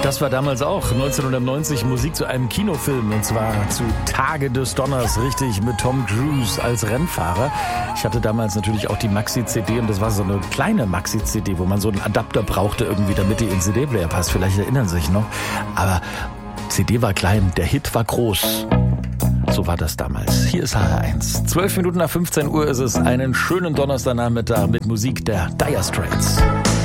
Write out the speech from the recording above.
Das war damals auch 1990 Musik zu einem Kinofilm, und zwar zu Tage des Donners, richtig, mit Tom Cruise als Rennfahrer. Ich hatte damals natürlich auch die Maxi-CD, und das war so eine kleine Maxi-CD, wo man so einen Adapter brauchte irgendwie, damit die in den CD-Player passt. Vielleicht erinnern Sie sich noch. Aber CD war klein, der Hit war groß. So war das damals. Hier ist HR1. 12 Minuten nach 15 Uhr ist es. Einen schönen Donnerstagnachmittag mit Musik der Dire Straits.